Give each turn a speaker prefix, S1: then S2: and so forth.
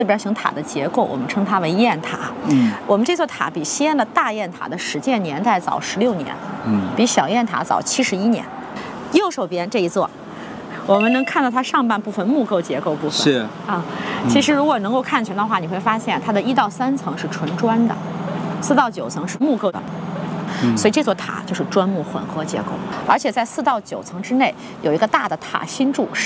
S1: 四边形塔的结构，我们称它为雁塔。我们这座塔比西安的大雁塔的始建年代早16年，比小雁塔早71年。右手边这一座，我们能看到它上半部分木构结构部分
S2: 是
S1: 啊。其实如果能够看全的话，你会发现它的1到3层是纯砖的，4到9层是木构的。所以这座塔就是砖木混合结构，而且在4到9层之内有一个大的塔心柱。